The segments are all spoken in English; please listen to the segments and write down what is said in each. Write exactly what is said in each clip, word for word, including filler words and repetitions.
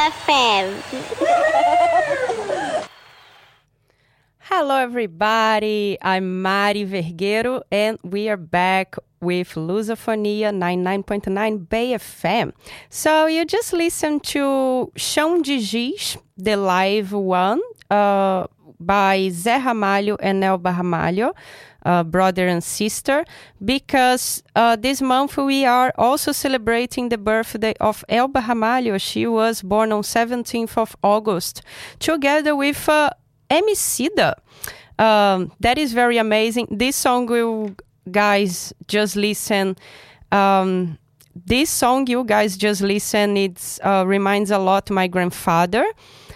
F M. Hello, everybody. I'm Mari Vergueiro, and we are back with Lusofonia ninety-nine point nine Bay F M. So you just listened to Chão de Giz, the live one, uh, by Zé Ramalho and Elba Ramalho, uh, brother and sister, because uh, this month we are also celebrating the birthday of Elba Ramalho. She was born on seventeenth of August, together with uh, Emicida. Um, that is very amazing. This song, you guys just listen. Um, this song, you guys just listen. It uh, reminds a lot my grandfather,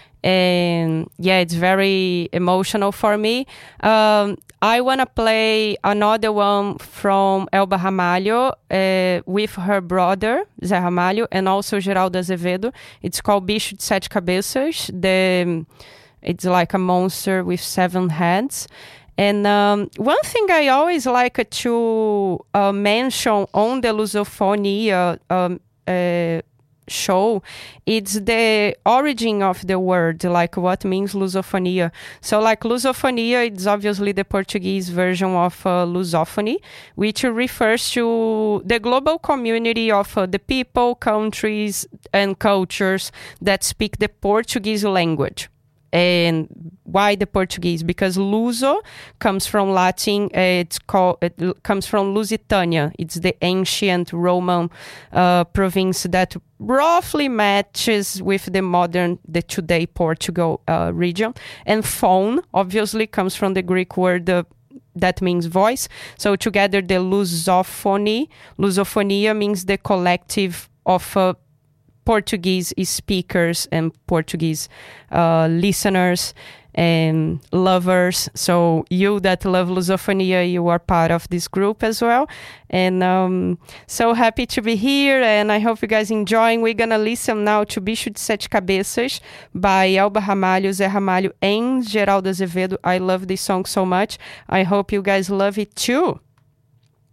and yeah, it's very emotional for me. Um, I wanna play another one from Elba Ramalho uh, with her brother Zé Ramalho and also Geraldo Azevedo. It's called Bicho de Sete Cabeças. The It's like a monster with seven heads. And um, one thing I always like to uh, mention on the Lusofonia um, uh, show, it's the origin of the word, like what means Lusofonia. So like Lusofonia, it's obviously the Portuguese version of uh, Lusophony, which refers to the global community of uh, the people, countries, and cultures that speak the Portuguese language. And why the Portuguese? Because Luso comes from Latin. Uh, it's called. It comes from Lusitania. It's the ancient Roman uh, province that roughly matches with the modern, the today Portugal uh, region. And phone obviously comes from the Greek word uh, that means voice. So together, the Lusophony, Lusophonia means the collective of uh, Portuguese speakers and Portuguese uh, listeners and lovers. So you that love Lusofonia, you are part of this group as well. And um, so happy to be here, and I hope you guys enjoying. We're gonna listen now to Bicho de Sete Cabeças by Elba Ramalho, Zé Ramalho, and Geraldo Azevedo. I love this song so much. I hope you guys love it too.